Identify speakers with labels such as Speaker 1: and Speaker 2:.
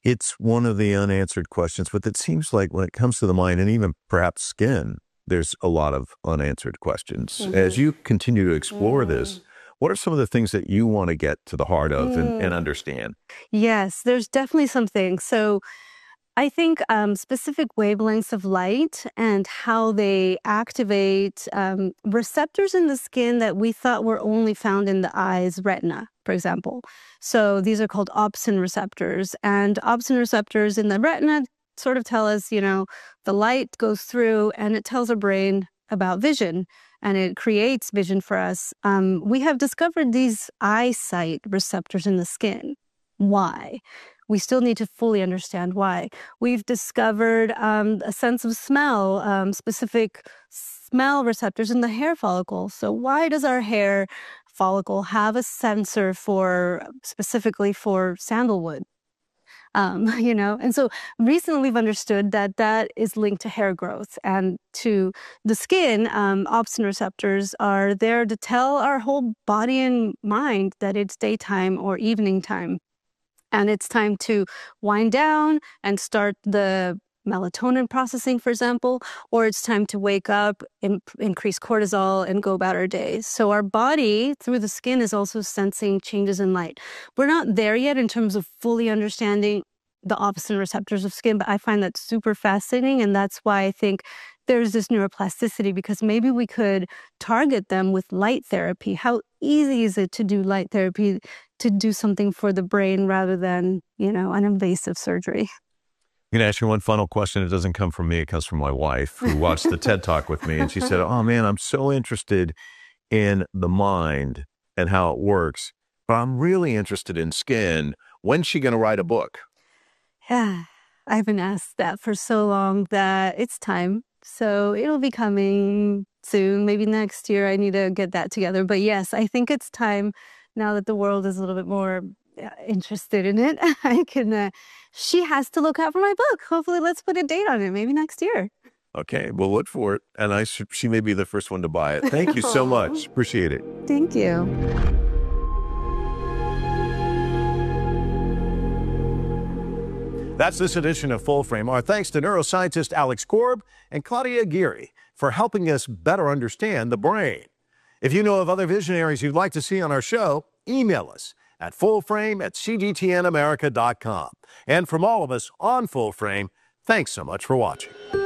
Speaker 1: It's one of the unanswered questions, but it seems like when it comes to the mind and even perhaps skin, there's a lot of unanswered questions. As you continue to explore this, what are some of the things that you want to get to the heart of and understand?
Speaker 2: Yes, there's definitely something. So I think specific wavelengths of light and how they activate receptors in the skin that we thought were only found in the eye's retina, for example. So these are called opsin receptors. And opsin receptors in the retina sort of tell us, the light goes through and it tells our brain about vision and it creates vision for us. We have discovered these eyesight receptors in the skin. Why? We still need to fully understand why. We've discovered a sense of smell, specific smell receptors in the hair follicle. So why does our hair follicle have a sensor specifically for sandalwood? And so recently we've understood that that is linked to hair growth and to the skin. Opsin receptors are there to tell our whole body and mind that it's daytime or evening time. And it's time to wind down and start the melatonin processing, for example, or it's time to wake up, increase cortisol, and go about our day. So our body, through the skin, is also sensing changes in light. We're not there yet in terms of fully understanding the opsin receptors of skin, but I find that super fascinating, and that's why I think there's this neuroplasticity, because maybe we could target them with light therapy. How easy is it to do light therapy, to do something for the brain rather than, an invasive surgery?
Speaker 1: I'm going to ask you one final question. It doesn't come from me. It comes from my wife, who watched the TED Talk with me. And she said, oh, man, I'm so interested in the mind and how it works, but I'm really interested in skin. When's she going to write a book?
Speaker 2: Yeah, I've been asked that for so long that it's time. So it'll be coming soon, maybe next year. I need to get that together. But yes, I think it's time now that the world is a little bit more interested in it. She has to look out for my book. Hopefully, let's put a date on it, maybe next year.
Speaker 1: Okay, we'll look for it. And she may be the first one to buy it. Thank you so much. Appreciate it.
Speaker 2: Thank you.
Speaker 1: That's this edition of Full Frame. Our thanks to neuroscientist Alex Korb and Claudia Aguirre for helping us better understand the brain. If you know of other visionaries you'd like to see on our show, email us at fullframe@cgtnamerica.com. And from all of us on Full Frame, thanks so much for watching.